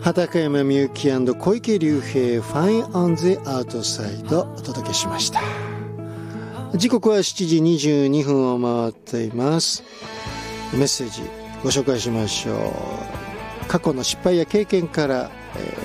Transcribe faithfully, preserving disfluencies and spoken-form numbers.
畠山みゆき&小池隆平 Fine on the Outside お届けしました。時刻はしちじにじゅうにふんを回っています。メッセージご紹介しましょう。過去の失敗や経験から、え